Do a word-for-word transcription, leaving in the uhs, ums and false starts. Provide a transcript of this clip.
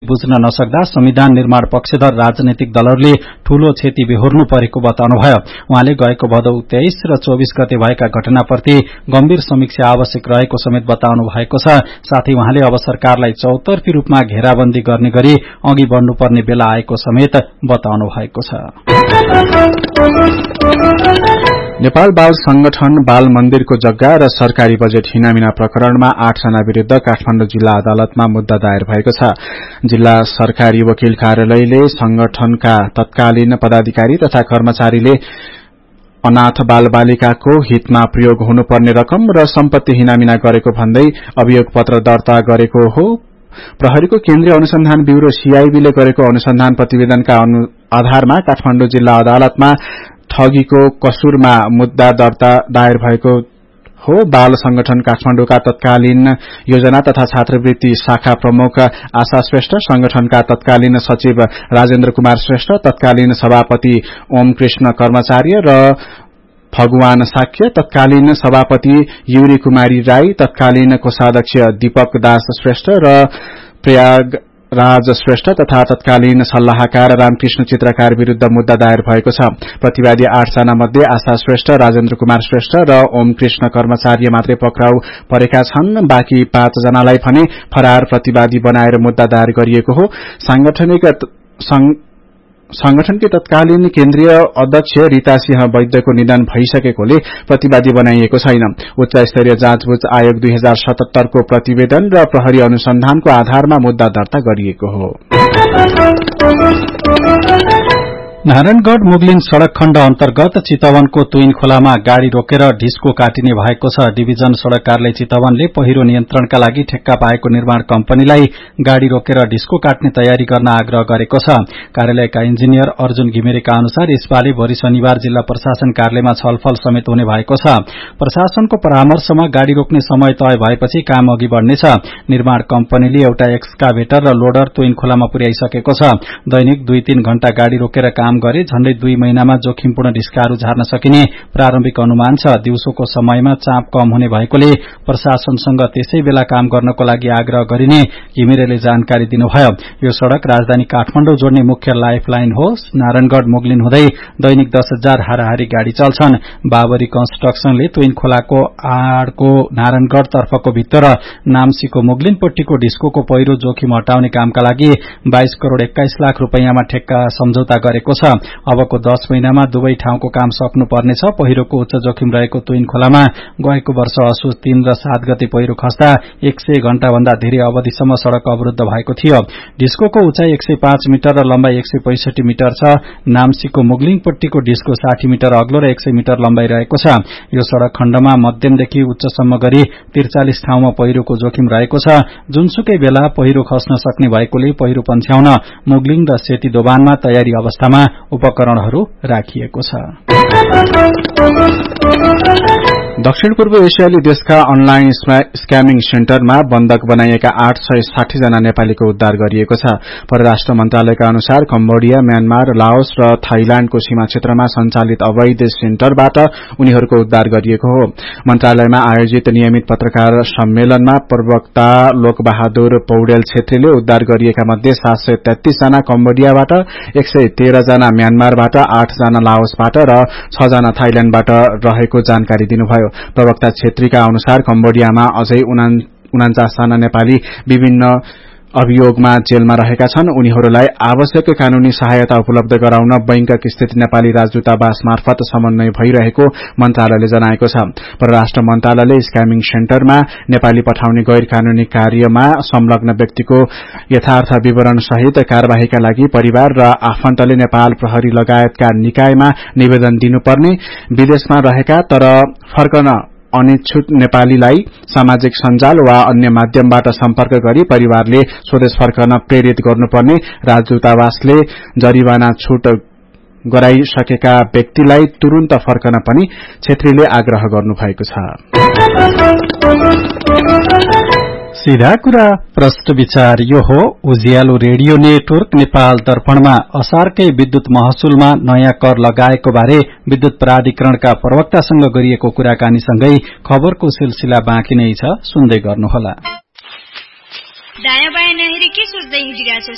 बुझ्न नसक्दा संविधान निर्माण पक्षधर राजनैतिक दलहरूले ठूलो क्षति बेहोर्नु परेको बताउनुभयो। उहाँले गएको भदौ तेइस र चौबीस गते भएका घटनाप्रति गम्भीर समीक्षा आवश्यक रहेको समेत बताउनु भएको छ। साथै उहाँले अब सरकारलाई चौतर्फी रूपमा घेराबन्दी गर्ने गरी अघि बढ्नुपर्ने बेला आएको समेत बताउनु भएको छ। नेपाल बाल संगठन बाल मन्दिरको जग्गा र सरकारी बजेट हिनामिना प्रकरणमा आठजना विरूद्ध काठमाडौँ जिल्ला अदालतमा मुद्दा दायर भएको छ। जिल्ला सरकारी वकिल कार्यालयले संगठनका तत्कालीन पदाधिकारी तथा कर्मचारीले अनाथ बाल बालिकाको हितमा प्रयोग हुनुपर्ने रकम र सम्पत्ति हिनामिना गरेको भन्दै अभियोग पत्र दर्ता गरेको हो। प्रहरीको केन्द्रीय अनुसन्धान ब्यूरो सीआईबीले गरेको अनुसन्धान प्रतिवेदनका आधारमा काठमाडौँ जिल्ला अदालतमा ठगीको कसुरमा मुद्दा दर्ता दायर भएको हो। बाल संगठन काठमाडौँका तत्कालीन योजना तथा छात्रवृत्ति शाखा प्रमुख आशा श्रेष्ठ, संगठनका तत्कालीन सचिव राजेन्द्र कुमार श्रेष्ठ, तत्कालीन सभापति ओम कृष्ण कर्मचार्य र भगवान साक्य, तत्कालीन सभापति युरी कुमारी राई, तत्कालीन कोषाध्यक्ष दीपक दास श्रेष्ठ र प्रयाग राज श्रेष्ठ तथा तत्कालीन सल्लाहकार रामकृष्ण चित्रकार विरूद्ध मुद्दा दायर भएको छ। प्रतिवादी आठजना मध्ये आशा श्रेष्ठ, राजेन्द्र कुमार श्रेष्ठ र ओम कृष्ण कर्मचार्य मात्रै पक्राउ परेका छन्। बाँकी पाँचजनालाई भने फरार प्रतिवादी बनाएर मुद्दा दायर गरिएको हो। सांगठनिक संगठनकी तत्कालीन केन्द्रीय अध्यक्ष रीता सिंह वैद्यको निधन भइसकेकोले प्रतिवादी बनाइएको छैन। उच्च स्तरीय जाँचबुझ आयोग दुई हजार सतहत्तरको प्रतिवेदन र प्रहरी अनुसन्धानको आधारमा मुद्दा दर्ता गरिएको हो। नारायणगढ़ मुगलिन सड़क खण्ड अन्तर्गत चितवनको तुइन खोलामा गाड़ी रोकेर ढिस्को काटिने भएको छ। डिभिजन सड़क कार्यालय चितवनले पहिरो नियन्त्रणका लागि ठेक्का पाएको निर्माण कम्पनीलाई गाड़ी रोकेर ढिस्को काट्ने तयारी गर्न आग्रह गरेको छ। कार्यालयका इन्जिनियर अर्जुन घिमिरेका अनुसार यसपालि भोलि शनिबार जिल्ला प्रशासन कार्यालयमा छलफल समेत हुने भएको छ। प्रशासनको परामर्शमा गाड़ी रोक्ने समय तय भएपछि काम अघि बढ़नेछ। निर्माण कम्पनीले एउटा एक्सकाभेटर र लोडर तुइन खोलामा पुर्याइसकेको छ। दैनिक दुई तीन घण्टा गाड़ी रोकेर काम गरे झण्डै दुई महिनामा जोखिमपूर्ण ढिस्काहरू झार्न सकिने प्रारम्भिक अनुमान छ। दिउँसोको समयमा चाप कम हुने भएकोले प्रशासनसँग त्यसै बेला काम गर्नको लागि आग्रह गरिने घिमिरेले जानकारी दिनुभयो। यो सड़क राजधानी काठमाडौँ जोड्ने मुख्य लाइफ लाइन हो। नारायणगढ़ मुगलिन हुँदै दैनिक दस हजार हाराहारी गाड़ी चल्छन्। बाबरी कन्स्ट्रक्सनले तुइन खोलाको आड़को नारायणगढ़ तर्फको भित्तर नाम्सीको मुगलिनपट्टिको ढिस्कोको पहिरो जोखिम हटाउने कामका लागि बाइस करोड़ एक्काइस लाख रूपियाँमा ठेक्का सम्झौता गरेको छ। अबको दस महिनामा दुवै ठाउँको काम सक्नुपर्नेछ। पहिरोको उच्च जोखिम रहेको तुइन खोलामा गएको वर्ष असोज तीन र सात गते पहिरो खस्दा एक सय घण्टा भन्दा धेरै अवधिसम्म सड़क अवरूद्ध भएको थियो। ढिस्कोको उचाइ एक सय पाँच मिटर र लम्बाई एक सय पैंसठी मिटर छ। नाम्सीको मुगलिङपट्टिको ढिस्को साठी मिटर अग्लो र एक सय मिटर लम्बाई रहेको छ। यो सड़क खण्डमा मध्यमदेखि उच्चसम्म गरी त्रिचालिस ठाउँमा पहिरोको जोखिम रहेको छ। जुनसुकै बेला पहिरो खस्न सक्ने भएकोले पहिरो पन्छ्याउन मुगलिङ र सेती दोभानमा तयारी अवस्थामा उपकरणहरू राखिएको छ। दक्षिण पूर्व एसियाली देशका अनलाइन स्क्यामिङ सेन्टरमा बन्धक बनाइएका आठ सय साठी जना नेपालीको उद्धार गरिएको छ। परराष्ट्र मन्त्रालयका अनुसार कम्बोडिया, म्यानमार, लाओस र थाइल्याण्डको सीमा क्षेत्रमा संचालित अवैध सेन्टरबाट उनीहरूको उद्धार गरिएको हो। मन्त्रालयमा आयोजित नियमित पत्रकार सम्मेलनमा प्रवक्ता लोकबहादुर पौडेल छेत्रीले उद्धार गरिएका मध्ये सात सय तेत्तीस जना कम्बोडियाबाट, एक सय तेह्र जना म्यानमारबाट, आठ जना लाओसबाट र छ जना थाइल्याण्डबाट रहेको जानकारी दिनुभयो। प्रवक्ता छेत्रीका अनुसार कम्बोडियामा अझै उनान्चास जना नेपाली विभिन्न अभियोगमा जेलमा रहेका छन्। उनीहरूलाई आवश्यक कानूनी सहायता उपलब्ध गराउन बैंकक स्थित नेपाली राजदूतावास मार्फत समन्वय भइरहेको मन्त्रालयले जनाएको छ। परराष्ट्र मन्त्रालयले स्क्यामिङ सेन्टरमा नेपाली पठाउने गैर कानूनी कार्यमा संलग्न व्यक्तिको यथार्थ विवरण सहित कार्यवाहीका लागि परिवार र आफन्तले नेपाल प्रहरी लगायतका निकायमा निवेदन दिनुपर्ने, विदेशमा रहेका तर फर्कन अनिच्छुक नेपालीलाई सामाजिक सञ्जाल वा अन्य माध्यमबाट सम्पर्क गरी परिवारले स्वदेश फर्कन प्रेरित गर्नुपर्ने, राजदूतावासले जरिवाना छूट गराइसकेका व्यक्तिलाई तुरन्त फर्कन पनि छेत्रीले आग्रह गर्नुभएको छ। सीधा कुरा प्रश्न विचार यो हो। उज्यालो रेडियो नेटवर्क नेपाल दर्पणमा असारकै विद्युत महसुलमा नयाँ कर लगाएको बारे विद्युत प्राधिकरणका प्रवक्तासँग गरिएको कुराकानीसँगै खबरको सिलसिला बाँकी नै छ, सुन्दै गर्नुहोला। दायाँ बायाँ नहेरी के सोच्दै हिँडिरहेछस्?